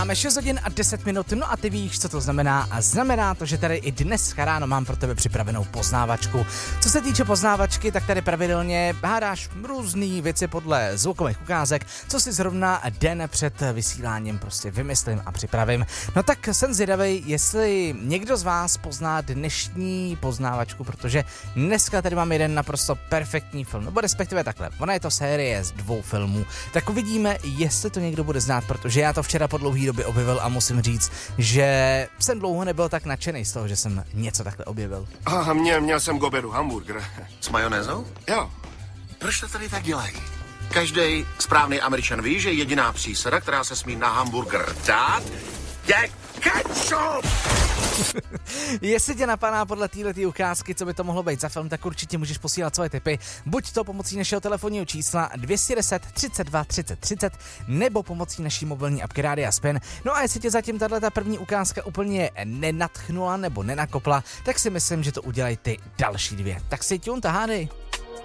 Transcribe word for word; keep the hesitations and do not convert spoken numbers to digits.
Máme šest hodin a deset minut, no a ty víš, co to znamená. A znamená to, že tady i dnes ráno mám pro tebe připravenou poznávačku. Co se týče poznávačky, tak tady pravidelně hádáš různý věci podle zvukových ukázek, co si zrovna den před vysíláním prostě vymyslím a připravím. No tak jsem zvědavej, jestli někdo z vás pozná dnešní poznávačku, protože dneska tady mám jeden naprosto perfektní film, nebo respektive takhle. Ona je to série z dvou filmů. Tak uvidíme, jestli to někdo bude znát, protože já to včera po dlouhý době objevil a musím říct, že jsem dlouho nebyl tak nadšený z toho, že jsem něco takhle objevil. Aha, měl, měl jsem k obědu hamburger. S majonézou? Jo. Proč to tady tak dělají? Každý správný Američan ví, že jediná přísada, která se smí na hamburger dát, je ketchup! Jestli tě napadá podle této ukázky, co by to mohlo být za film, tak určitě můžeš posílat svoje tipy, buď to pomocí našeho telefonního čísla dvě stě deset třicet dva třicet třicet nebo pomocí naší mobilní apky Rádia Spin. No a jestli tě zatím tato první ukázka úplně nenadchnula nebo nenakopla, tak si myslím, že to udělají ty další dvě. Tak si tune, hádej.